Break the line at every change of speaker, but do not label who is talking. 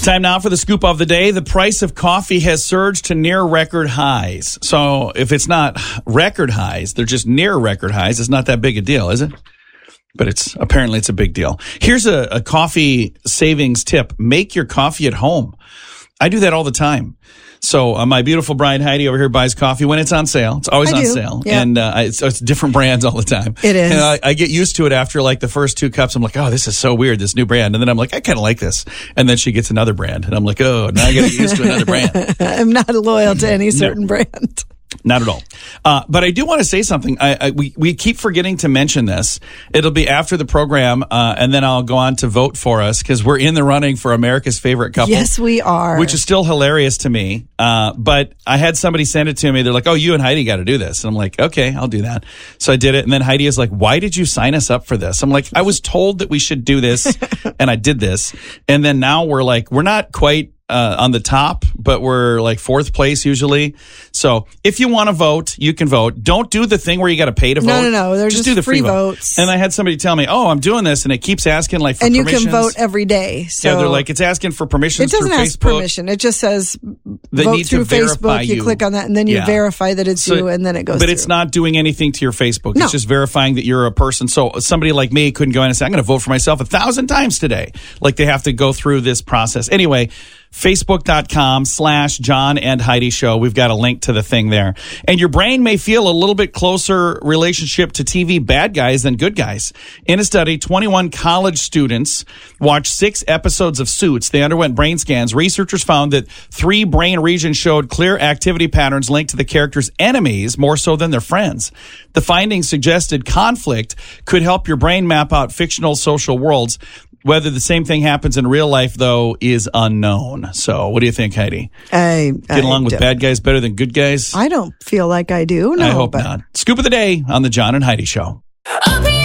Time now for the scoop of the day. The price of coffee has surged to near record highs. So if it's not record highs, they're just near record highs. It's not that big a deal, is it? But apparently it's a big deal. Here's a coffee savings tip. Make your coffee at home. I do that all the time. So my beautiful bride Heidi over here buys coffee when it's on sale. It's always on sale. Yeah. And it's different brands all the time.
It is.
And I get used to it after like the first 2 cups. I'm like, oh, this is so weird, this new brand. And then I'm like, I kind of like this. And then she gets another brand. And I'm like, oh, now I got to get used to another brand.
I'm not loyal to any certain brand.
Not at all. But I do want to say something. We keep forgetting to mention this. It'll be after the program, and then I'll go on to vote for us because we're in the running for America's favorite couple.
Yes, we are.
Which is still hilarious to me. But I had somebody send it to me. They're like, oh, you and Heidi got to do this. And I'm like, okay, I'll do that. So I did it. And then Heidi is like, why did you sign us up for this? I'm like, I was told that we should do this, and I did this. And then now we're not quite on the top, but we're like 4th place usually. So if you want to vote, you can vote. Don't do the thing where you got to pay to vote.
No. They're just
do the
free votes.
And I had somebody tell me, oh, I'm doing this, and it keeps asking like for permissions.
And you can vote every day. So
yeah, they're like, it's asking for permissions through Facebook.
It doesn't ask permission. It just says
they
vote
need
through
to verify
Facebook. You click on that, and then you verify that it's you, and then it goes
But
through.
It's not doing anything to your Facebook.
No.
It's just verifying that you're a person. So somebody like me couldn't go in and say, I'm going to vote for myself 1,000 times today. Like they have to go through this process. Anyway, Facebook.com/John and Heidi Show. We've got a link to the thing there. And your brain may feel a little bit closer relationship to TV bad guys than good guys. In a study, 21 college students watched 6 episodes of Suits. They underwent brain scans. Researchers found that 3 brain regions showed clear activity patterns linked to the characters' enemies more so than their friends. The findings suggested conflict could help your brain map out fictional social worlds. Whether the same thing happens in real life, though, is unknown. So what do you think, Heidi? Get along with bad guys better than good guys?
I don't feel like I do. No,
I hope not. Scoop of the day on the John and Heidi Show.